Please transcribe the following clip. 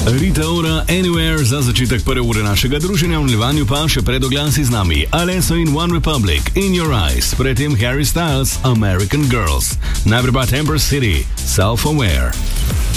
Rita Ora, Anywhere za začetek prve ure našega druženja, v nadaljevanju pa še pred oglasi z nami Alesso in One Republic, In Your Eyes, predtem Harry Styles, American Girls. Najprej pa Temper City, Self-Aware.